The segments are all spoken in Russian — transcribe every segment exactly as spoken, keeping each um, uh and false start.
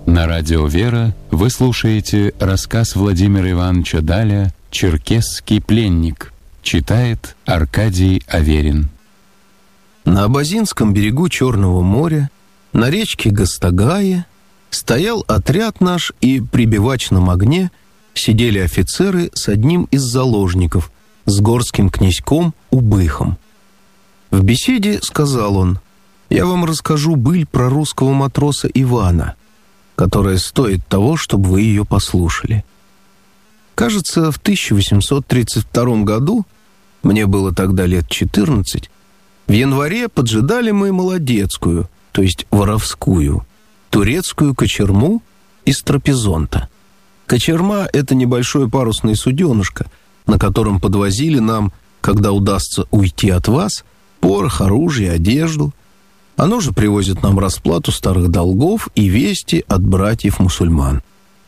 На радио «Вера» вы слушаете рассказ Владимира Ивановича Даля «Черкесский пленник». Читает Аркадий Аверин. На Абазинском берегу Черного моря, на речке Гастагае, стоял отряд наш, и при бивачном огне сидели офицеры с одним из заложников, с горским князьком Убыхом. В беседе сказал он: «Я вам расскажу быль про русского матроса Ивана, которая стоит того, чтобы вы ее послушали. Кажется, в тысяча восемьсот тридцать втором году, мне было тогда лет четырнадцать, в январе поджидали мы молодецкую, то есть воровскую, турецкую кочерму из Трапезонта. Кочерма — это небольшое парусное суденышко, на котором подвозили нам, когда удастся уйти от вас, порох, оружие, одежду. Оно же привозит нам расплату старых долгов и вести от братьев-мусульман.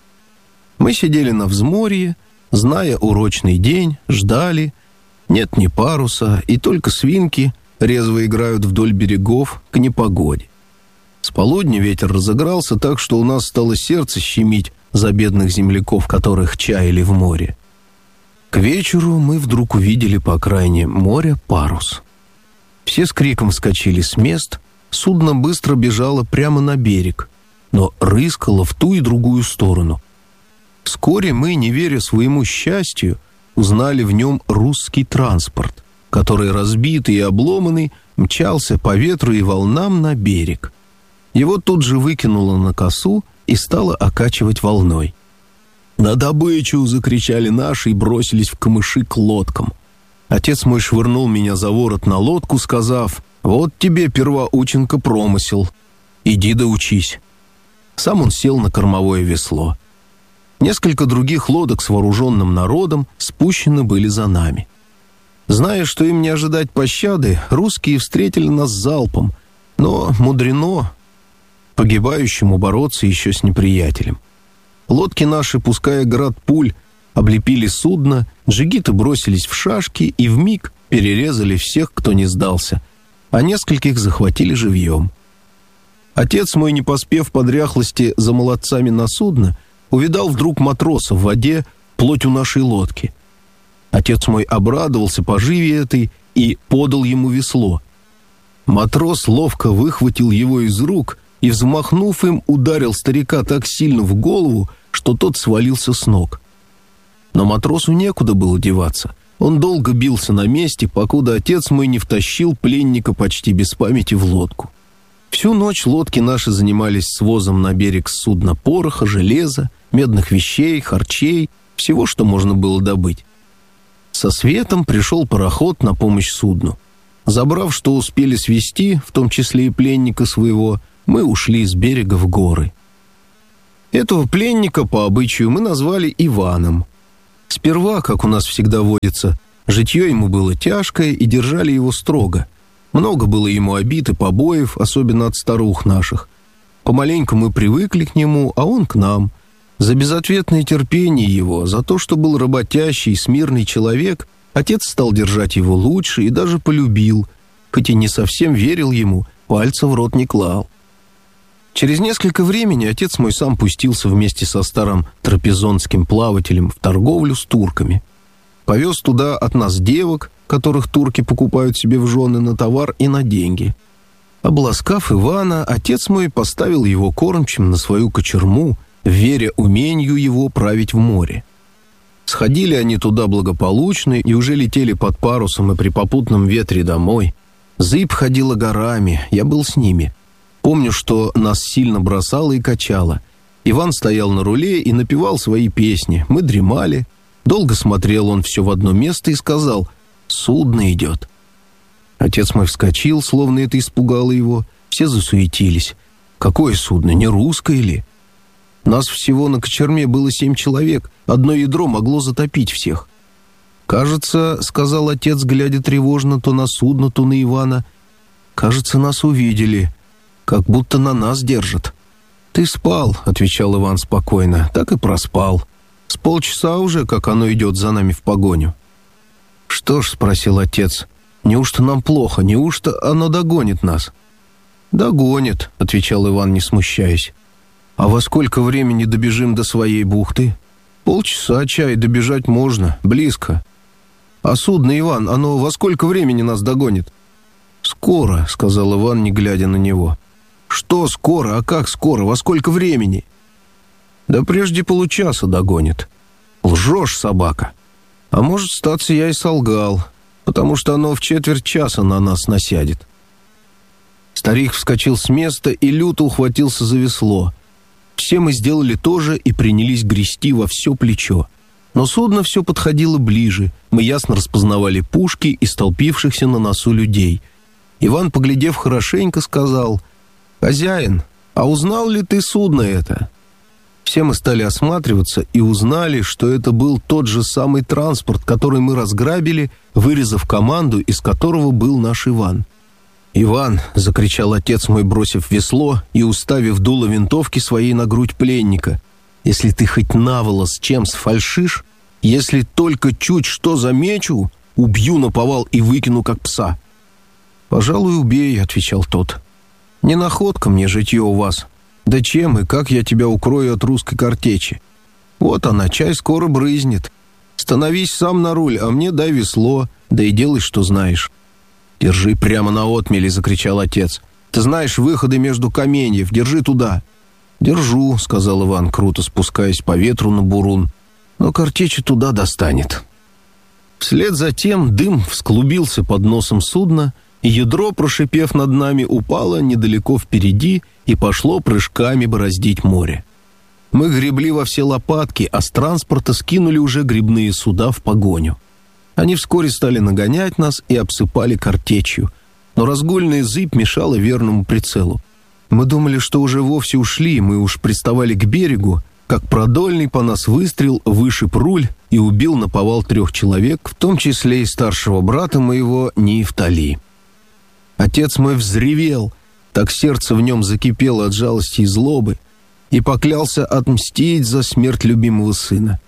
Мы сидели на взморье, зная урочный день, ждали. Нет ни паруса, и только свинки резво играют вдоль берегов к непогоде. С полудня ветер разыгрался так, что у нас стало сердце щемить за бедных земляков, которых чаяли в море. К вечеру мы вдруг увидели по окраине моря парус. Все с криком вскочили с мест. Судно быстро бежало прямо на берег, но рыскало в ту и другую сторону. Вскоре мы, не веря своему счастью, узнали в нем русский транспорт, который, разбитый и обломанный, мчался по ветру и волнам на берег. Его тут же выкинуло на косу и стало окачивать волной. «На добычу!» — закричали наши и бросились в камыши к лодкам. Отец мой швырнул меня за ворот на лодку, сказав: «Вот тебе, первоученка, промысел. Иди да учись». Сам он сел на кормовое весло. Несколько других лодок с вооруженным народом спущены были за нами. Зная, что им не ожидать пощады, русские встретили нас залпом, но мудрено погибающему бороться еще с неприятелем. Лодки наши, пуская град пуль, облепили судно, джигиты бросились в шашки и вмиг перерезали всех, кто не сдался, а нескольких захватили живьем. Отец мой, не поспев по дряхлости за молодцами на судно, увидал вдруг матроса в воде вплоть у нашей лодки. Отец мой обрадовался поживе этой и подал ему весло. Матрос ловко выхватил его из рук и, взмахнув им, ударил старика так сильно в голову, что тот свалился с ног. Но матросу некуда было деваться. Он долго бился на месте, покуда отец мой не втащил пленника почти без памяти в лодку. Всю ночь лодки наши занимались свозом на берег судна пороха, железа, медных вещей, харчей, всего, что можно было добыть. Со светом пришел пароход на помощь судну. Забрав, что успели свезти, в том числе и пленника своего, мы ушли с берега в горы. Этого пленника по обычаю мы назвали Иваном. Сперва, как у нас всегда водится, житье ему было тяжкое, и держали его строго. Много было ему обид и побоев, особенно от старух наших. Помаленьку мы привыкли к нему, а он к нам. За безответное терпение его, за то, что был работящий, смирный человек, отец стал держать его лучше и даже полюбил, хоть и не совсем верил ему, пальца в рот не клал. Через несколько времени отец мой сам пустился вместе со старым трапезонским плавателем в торговлю с турками. Повез туда от нас девок, которых турки покупают себе в жены на товар и на деньги. Обласкав Ивана, отец мой поставил его кормчим на свою кочерму, веря умению его править в море. Сходили они туда благополучно и уже летели под парусом и при попутном ветре домой. Зыбь ходила горами, я был с ними. Помню, что нас сильно бросало и качало. Иван стоял на руле и напевал свои песни. Мы дремали. Долго смотрел он все в одно место и сказал: «Судно идет». Отец мой вскочил, словно это испугало его. Все засуетились. Какое судно, не русское ли? Нас всего на кочерме было семь человек. Одно ядро могло затопить всех. «Кажется, — сказал отец, глядя тревожно то на судно, то на Ивана, — кажется, нас увидели, как будто на нас держат». «Ты спал, — отвечал Иван спокойно, — так и проспал. С полчаса уже, как оно идет за нами в погоню». «Что ж, — спросил отец, — неужто нам плохо, неужто оно догонит нас?» «Догонит, — отвечал Иван, не смущаясь. «А во сколько времени добежим до своей бухты?» «Полчаса, чай, добежать можно, близко». «А судно, Иван, оно во сколько времени нас догонит?» «Скоро», — сказал Иван, не глядя на него. «Что скоро? А как скоро? Во сколько времени?» «Да прежде получаса догонит». «Лжешь, собака». «А может, статься, я и солгал, потому что оно в четверть часа на нас насядет». Старик вскочил с места и люто ухватился за весло. Все мы сделали то же и принялись грести во все плечо. Но судно все подходило ближе. Мы ясно распознавали пушки и столпившихся на носу людей. Иван, поглядев хорошенько, сказал: «Хозяин, а узнал ли ты судно это?» Все мы стали осматриваться и узнали, что это был тот же самый транспорт, который мы разграбили, вырезав команду, из которого был наш Иван. «Иван!» — закричал отец мой, бросив весло и уставив дуло винтовки своей на грудь пленника. «Если ты хоть наволос чем сфальшишь, если только чуть что замечу, убью наповал и выкину, как пса». «Пожалуй, убей», — отвечал тот. «Не находка мне житье у вас. Да чем и как я тебя укрою от русской картечи? Вот она, чай скоро брызнет. Становись сам на руль, а мне дай весло, да и делай, что знаешь». «Держи прямо на отмели», — закричал отец. «Ты знаешь выходы между каменьев, держи туда». «Держу», — сказал Иван, круто спускаясь по ветру на бурун. «Но картечи туда достанет». Вслед за тем дым всклубился под носом судна, и ядро, прошипев над нами, упало недалеко впереди и пошло прыжками бороздить море. Мы гребли во все лопатки, а с транспорта скинули уже гребные суда в погоню. Они вскоре стали нагонять нас и обсыпали картечью, но разгульная зыбь мешала верному прицелу. Мы думали, что уже вовсе ушли, мы уж приставали к берегу, как продольный по нас выстрел вышиб руль и убил наповал трех человек, в том числе и старшего брата моего Нефтали. Отец мой взревел, так сердце в нем закипело от жалости и злобы, и поклялся отмстить за смерть любимого сына.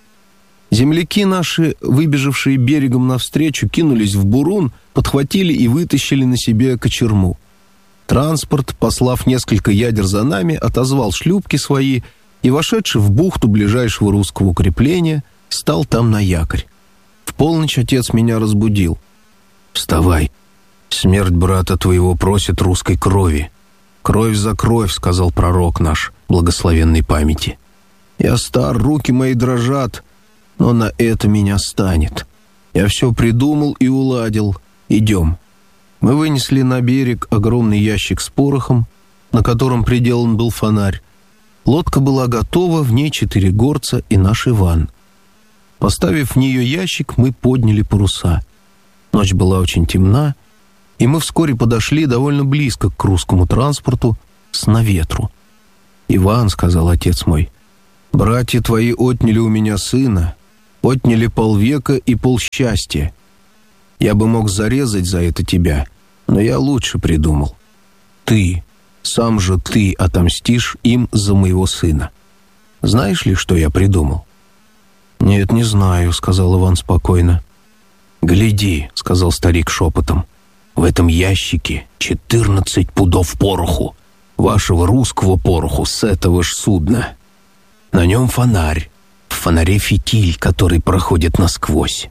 Земляки наши, выбежавшие берегом навстречу, кинулись в бурун, подхватили и вытащили на себе кочерму. Транспорт, послав несколько ядер за нами, отозвал шлюпки свои и, вошедший в бухту ближайшего русского укрепления, стал там на якорь. В полночь отец меня разбудил. «Вставай, смерть брата твоего просит русской крови. Кровь за кровь», — сказал пророк наш, благословенной памяти. «Я стар, руки мои дрожат, но на это меня станет. Я все придумал и уладил. Идем». Мы вынесли на берег огромный ящик с порохом, на котором приделан был фонарь. Лодка была готова, в ней четыре горца и наш Иван. Поставив в нее ящик, мы подняли паруса. Ночь была очень темна, и мы вскоре подошли довольно близко к русскому транспорту с наветру. «Иван, — сказал отец мой, — братья твои отняли у меня сына, отняли полвека и полсчастья. Я бы мог зарезать за это тебя, но я лучше придумал. Ты, сам же ты отомстишь им за моего сына. Знаешь ли, что я придумал?» «Нет, не знаю», — сказал Иван спокойно. «Гляди», — сказал старик шепотом, — «в этом ящике четырнадцать пудов пороху, вашего русского пороху с этого ж судна. На нем фонарь, в фонаре фитиль, который проходит насквозь.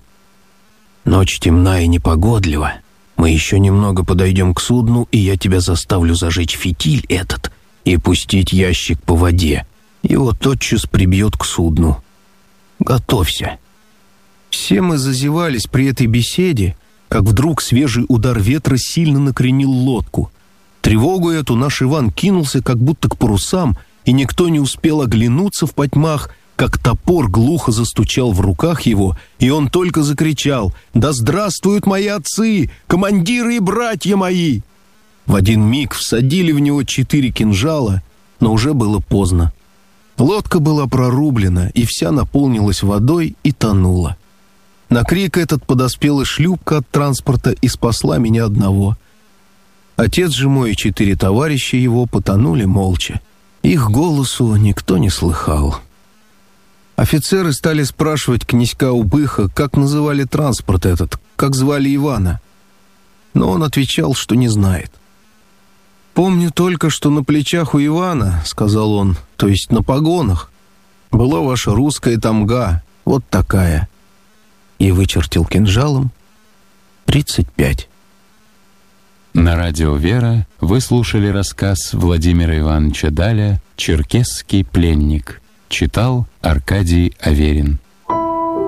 Ночь темна и непогодлива. Мы еще немного подойдем к судну, и я тебя заставлю зажечь фитиль этот и пустить ящик по воде. Его тотчас прибьет к судну. Готовься». Все мы зазевались при этой беседе, как вдруг свежий удар ветра сильно накренил лодку. Тревогу эту наш Иван кинулся как будто к парусам, и никто не успел оглянуться в потьмах, как топор глухо застучал в руках его, и он только закричал: «Да здравствуют мои отцы, командиры и братья мои!» В один миг всадили в него четыре кинжала, но уже было поздно. Лодка была прорублена, и вся наполнилась водой и тонула. На крик этот подоспела шлюпка от транспорта и спасла меня одного. Отец же мой и четыре товарища его потонули молча. Их голосу никто не слыхал. Офицеры стали спрашивать князька Убыха, как называли транспорт этот, как звали Ивана. Но он отвечал, что не знает. «Помню только, что на плечах у Ивана, — сказал он, — то есть на погонах, была ваша русская тамга, вот такая». И вычертил кинжалом тридцать пять. На радио «Вера» вы слушали рассказ Владимира Ивановича Даля «Черкесский пленник». Читал Аркадий Аверин.